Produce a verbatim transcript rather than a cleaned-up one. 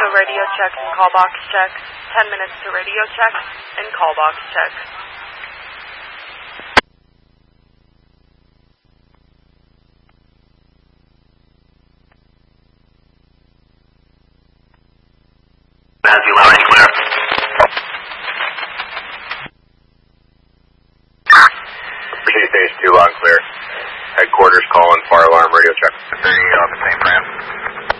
to radio check and call box check. ten minutes to radio check and call box check. Matthew, loud and clear. Proceed stage two, loud and clear. Headquarters calling fire alarm radio check. thirty off the same ramp.